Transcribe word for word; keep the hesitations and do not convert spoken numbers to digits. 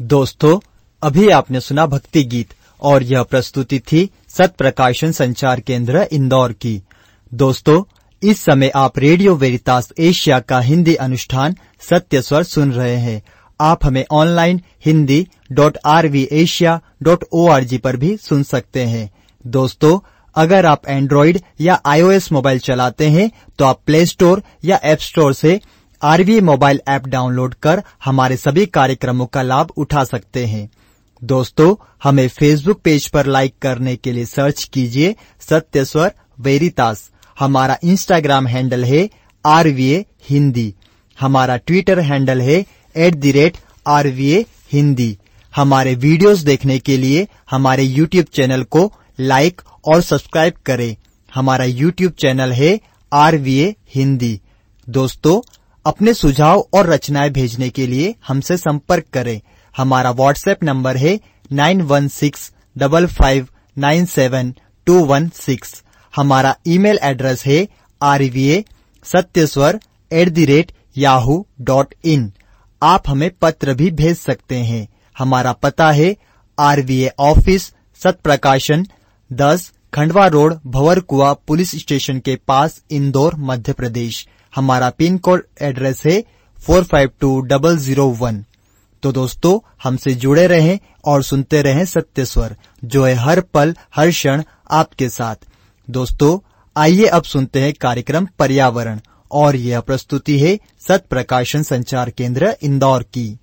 दोस्तों, अभी आपने सुना भक्ति गीत और यह प्रस्तुति थी सत प्रकाशन संचार केंद्र इंदौर की। दोस्तों, इस समय आप रेडियो वेरितास एशिया का हिंदी अनुष्ठान सत्य स्वर सुन रहे हैं। आप हमें online Hindi dot are we Asia dot O R G पर भी सुन सकते हैं। दोस्तों, अगर आप एंड्रॉइड या आईओएस मोबाइल चलाते हैं तो आप प्ले स्टोर या ऐप स्टोर से आरवी मोबाइल ऐप डाउनलोड कर हमारे सभी कार्यक्रमों का लाभ उठा सकते हैं। दोस्तों, हमें फेसबुक पेज पर लाइक करने के लिए सर्च कीजिए सत्य स्वर वेरितास। हमारा इंस्टाग्राम हैंडल है आरवीए हिंदी। हमारा ट्विटर हैंडल है एट द रेट आरवीए हिंदी। हमारे वीडियोस देखने के लिए हमारे यूट्यूब चैनल को लाइक और सब्सक्राइब करें। हमारा यूट्यूब चैनल है आरवीए हिंदी। दोस्तों, अपने सुझाव और रचनाएं भेजने के लिए हमसे संपर्क करें। हमारा व्हाट्सएप नंबर है nine one six five five nine seven to one six. हमारा ईमेल एड्रेस है आरवीए सत्यस्वर at the rate Yahoo dot in. आप हमें पत्र भी भेज सकते हैं। हमारा पता है आरवीए ऑफिस सत प्रकाशन दस Khandwa road Bhanwarkuan police station के पास इंदौर मध्य प्रदेश। हमारा पिन कोड एड्रेस है four five to double zero one. तो दोस्तों, हमसे जुड़े रहें और सुनते रहें सत्य स्वर, जो है हर पल हर क्षण आपके साथ। दोस्तों, आइए अब सुनते हैं कार्यक्रम पर्यावरण और यह प्रस्तुति है सत प्रकाशन संचार केंद्र इंदौर की।